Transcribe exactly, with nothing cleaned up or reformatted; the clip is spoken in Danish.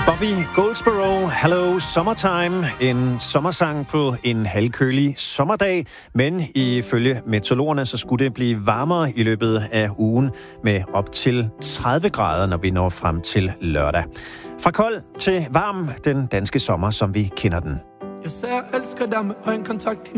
Bobby Goldsboro, Hello Summertime. En sommersang på en halvkølig sommerdag, men ifølge meteorologerne, så skulle det blive varmere i løbet af ugen med op til tredive grader, når vi når frem til lørdag. Fra kold til varm, den danske sommer, som vi kender den. Jeg sagde, jeg elsker dig med øjenkontakt i